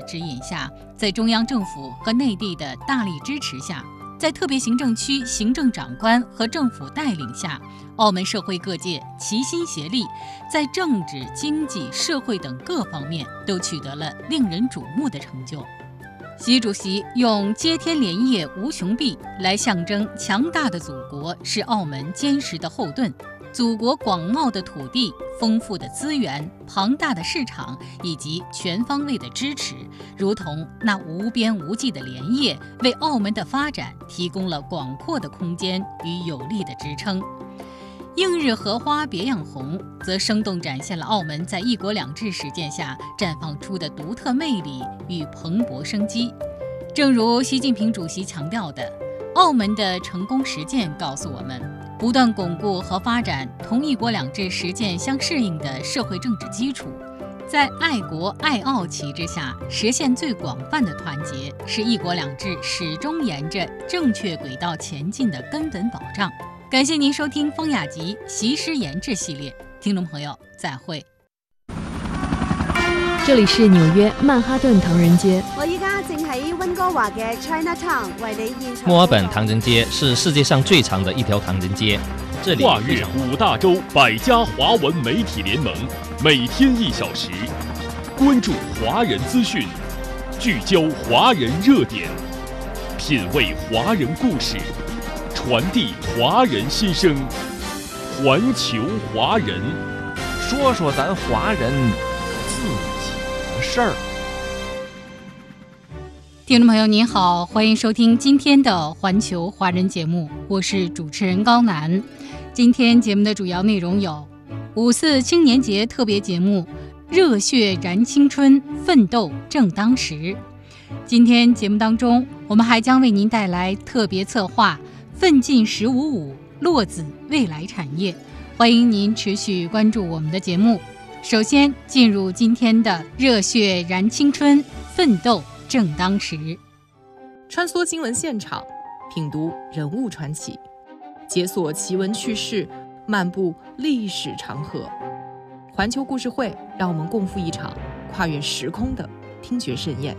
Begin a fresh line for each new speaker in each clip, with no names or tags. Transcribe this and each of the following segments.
指引下，在中央政府和内地的大力支持下，在特别行政区行政长官和政府带领下，澳门社会各界齐心协力，在政治、经济、社会等各方面都取得了令人瞩目的成就。习主席用接天莲叶无穷碧来象征强大的祖国是澳门坚实的后盾，祖国广袤的土地、丰富的资源、庞大的市场以及全方位的支持，如同那无边无际的莲叶，为澳门的发展提供了广阔的空间与有力的支撑。映日荷花别样红，则生动展现了澳门在一国两制实践下绽放出的独特魅力与蓬勃生机。正如习近平主席强调的，澳门的成功实践告诉我们，不断巩固和发展同一国两制实践相适应的社会政治基础，在爱国爱澳旗帜下实现最广泛的团结，是一国两制始终沿着正确轨道前进的根本保障。感谢您收听风雅集习诗研制系列，听众朋友再会。
这里是纽约曼哈顿唐人街。
我依家正喺温哥華嘅 Chinatown 為你現場。
墨爾本唐人街是世界上最长的一条唐人街，这里
跨越5大洲100家华文媒体联盟，每天1小时，关注华人资讯，聚焦华人热点，品味华人故事，传递华人心声，环球华人，
说说咱华人自己的事儿。
听众朋友您好，欢迎收听今天的环球华人节目，我是主持人高楠。今天节目的主要内容有5·4青年节特别节目，热血燃青春，奋斗正当时。今天节目当中，我们还将为您带来特别策划奋进155落子未来产业，欢迎您持续关注我们的节目。首先进入今天的热血燃青春，奋斗正当时。
穿梭新闻现场，品读人物传奇，解锁奇闻趣事，漫步历史长河。环球故事会，让我们共赴一场跨越时空的听觉盛宴。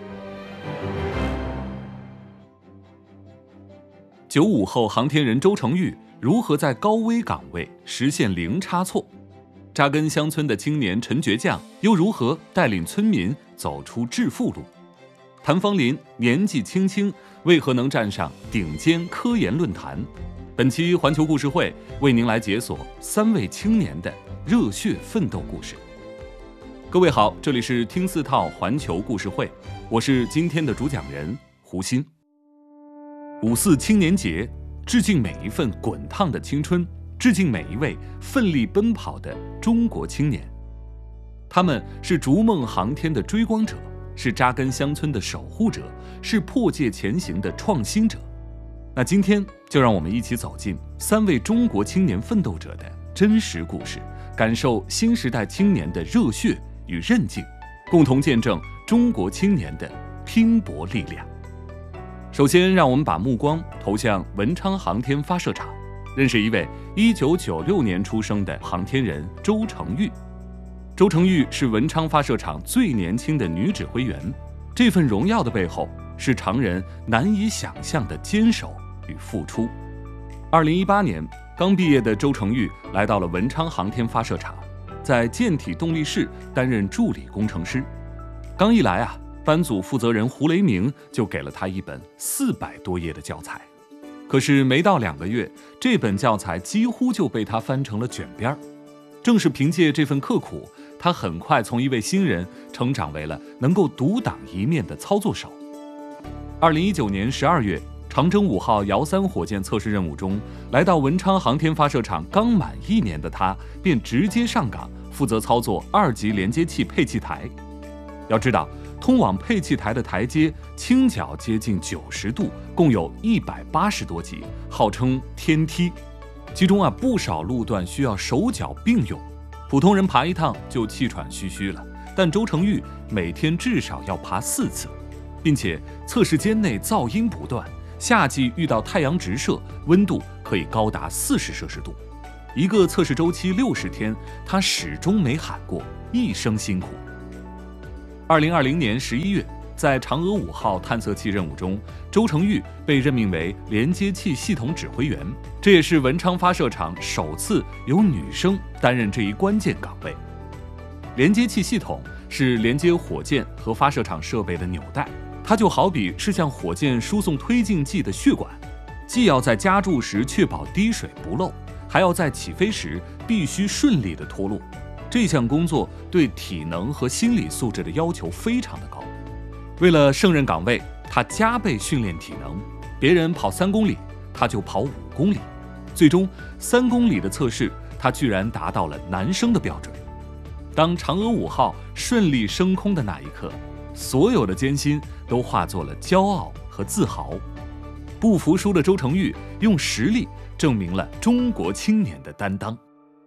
95后航天人周成玉如何在高危岗位实现零差错？扎根乡村的青年陈倔强又如何带领村民走出致富路？谭芳林年纪轻轻，为何能站上顶尖科研论坛？本期环球故事会为您来解锁3位青年的热血奋斗故事。各位好，这里是听4套环球故事会，我是今天的主讲人胡鑫。5·4青年节，致敬每一份滚烫的青春，致敬每一位奋力奔跑的中国青年。他们是逐梦航天的追光者，是扎根乡村的守护者，是破界前行的创新者。那今天就让我们一起走进3位中国青年奋斗者的真实故事，感受新时代青年的热血与韧劲，共同见证中国青年的拼搏力量。首先，让我们把目光投向文昌航天发射场，认识一位1996年出生的航天人周成玉。周成玉是文昌发射场最年轻的女指挥员，这份荣耀的背后是常人难以想象的坚守与付出。2018年，刚毕业的周成玉来到了文昌航天发射场，在舰体动力室担任助理工程师。刚一来班组负责人胡雷鸣就给了他一本400多页的教材，可是没到2个月，这本教材几乎就被他翻成了卷边。正是凭借这份刻苦，他很快从一位新人成长为了能够独当一面的操作手。2019年12月，长征5号遥3火箭测试任务中，来到文昌航天发射场刚满1年的他，便直接上岗，负责操作2级连接器配气台。要知道，通往配气台的台阶倾角接近90度，共有180多级，号称天梯。其中不少路段需要手脚并用，普通人爬一趟就气喘吁吁了，但周成玉每天至少要爬4次，并且测试间内噪音不断，夏季遇到太阳直射，温度可以高达40摄氏度。一个测试周期60天，他始终没喊过一声辛苦。 2020年11月，在嫦娥5号探测器任务中，周成玉被任命为连接器系统指挥员，这也是文昌发射场首次由女生担任这一关键岗位。连接器系统是连接火箭和发射场设备的纽带，它就好比是向火箭输送推进剂的血管，既要在加注时确保滴水不漏，还要在起飞时必须顺利地脱落。这项工作对体能和心理素质的要求非常的高。为了胜任岗位，他加倍训练体能，别人跑3公里，他就跑5公里。最终3公里的测试，他居然达到了男生的标准。当嫦娥5号顺利升空的那一刻，所有的艰辛都化作了骄傲和自豪。不服输的周成玉用实力证明了中国青年的担当。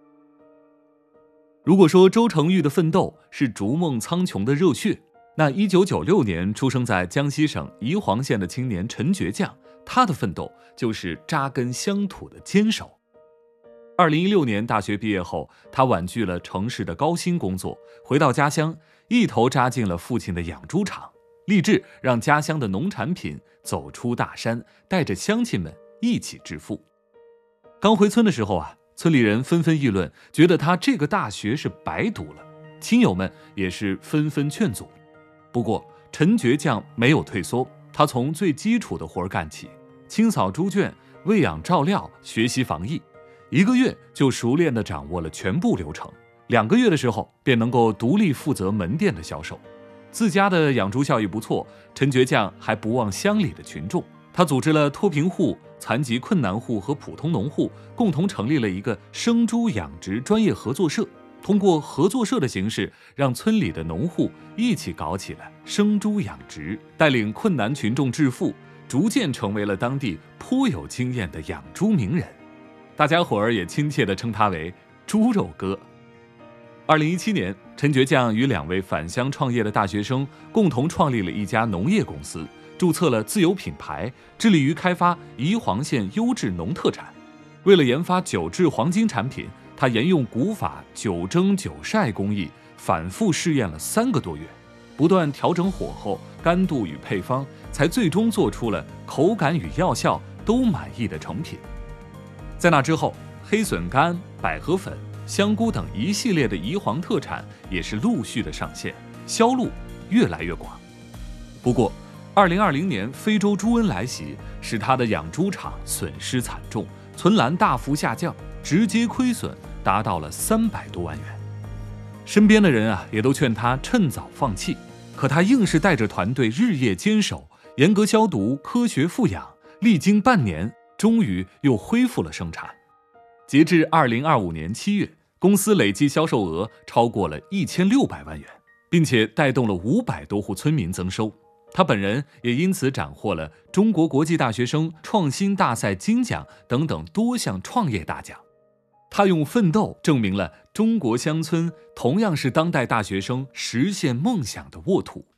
如果说周成玉的奋斗是逐梦苍穹的热血，那1996年出生在江西省宜黄县的青年陈觉将，他的奋斗就是扎根乡土的坚守。2016年大学毕业后，他婉拒了城市的高薪工作，回到家乡，一头扎进了父亲的养猪场，立志让家乡的农产品走出大山，带着乡亲们一起致富。刚回村的时候啊，村里人纷纷议论，觉得他这个大学是白读了，亲友们也是纷纷劝阻。不过陈觉将没有退缩，他从最基础的活干起，清扫猪圈、喂养照料、学习防疫，1个月就熟练地掌握了全部流程，2个月的时候便能够独立负责门店的销售。自家的养猪效益不错，陈觉将还不忘乡里的群众，他组织了脱贫户、残疾困难户和普通农户共同成立了一个生猪养殖专业合作社，通过合作社的形式，让村里的农户一起搞起了生猪养殖，带领困难群众致富，逐渐成为了当地颇有经验的养猪名人。大家伙儿也亲切地称他为猪肉哥。2017年，陈觉将与2位返乡创业的大学生共同创立了一家农业公司，注册了自有品牌，致力于开发宜黄县优质农特产。为了研发酒制黄金产品，他沿用古法酒蒸酒晒工艺，反复试验了3个多月，不断调整火候、干度与配方，才最终做出了口感与药效都满意的成品。在那之后，黑笋干、百合粉、香菇等一系列的宜黄特产也是陆续的上线，销路越来越广。不过2020年非洲猪瘟来袭，使他的养猪场损失惨重，存栏大幅下降，直接亏损达到了300多万元。身边的人也都劝他趁早放弃，可他硬是带着团队日夜坚守，严格消毒、科学富养，历经半年，终于又恢复了生产。截至2025年7月，公司累计销售额超过了1600万元，并且带动了500多户村民增收。他本人也因此斩获了中国国际大学生创新大赛金奖等等多项创业大奖。他用奋斗证明了中国乡村同样是当代大学生实现梦想的沃土。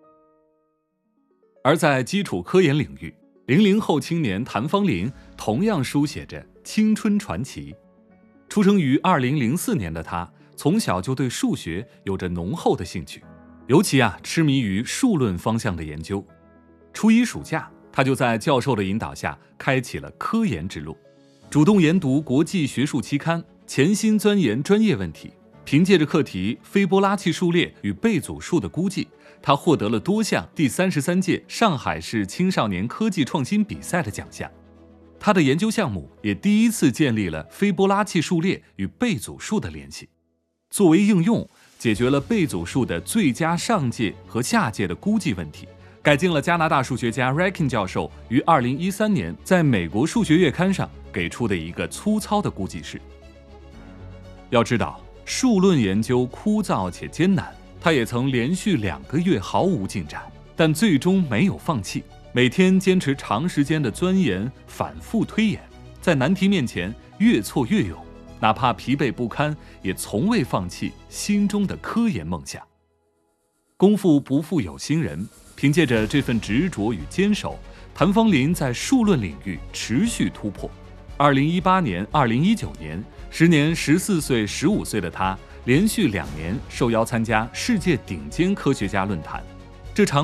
而在基础科研领域，00后青年谭方林同样书写着青春传奇。出生于2004年的他，从小就对数学有着浓厚的兴趣，尤其痴迷于数论方向的研究。初一暑假，他就在教授的引导下开启了科研之路，主动研读国际学术期刊，潜心钻研专业问题。凭借着课题斐波拉契数列与贝祖数的估计，他获得了多项第33届上海市青少年科技创新比赛的奖项。他的研究项目也第一次建立了斐波拉契数列与贝祖数的联系。作为应用，解决了贝祖数的最佳上界和下界的估计问题，改进了加拿大数学家 Rakin 教授于2013年在美国数学月刊上给出的一个粗糙的估计式。要知道，数论研究枯燥且艰难，他也曾连续2个月毫无进展，但最终没有放弃，每天坚持长时间的钻研、反复推演，在难题面前越挫越勇，哪怕疲惫不堪，也从未放弃心中的科研梦想。功夫不负有心人，凭借着这份执着与坚守，谭方林在数论领域持续突破。2018年、2019年，时年14岁、15岁的他， 连续2年受邀参加世界顶尖科学家论坛。这场